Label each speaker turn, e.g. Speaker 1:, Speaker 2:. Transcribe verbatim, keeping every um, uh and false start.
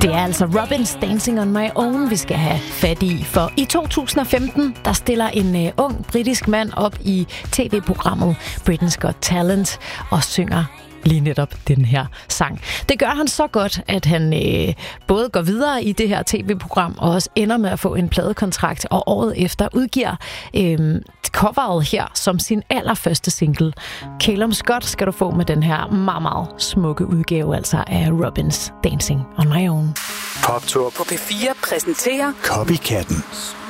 Speaker 1: Det er altså Robins Dancing on My Own, vi skal have fat i. For i to tusind og femten, der stiller en uh, ung britisk mand op i tv-programmet Britain's Got Talent og synger lige netop den her sang. Det gør han så godt, at han øh, både går videre i det her tv-program og også ender med at få en pladekontrakt, og året efter udgiver øh, coveret her som sin allerførste single. Calum Scott skal du få med den her meget, meget smukke udgave, altså af Robins Dancing on My Own.
Speaker 2: Poptur på P fire præsenterer Copycatten.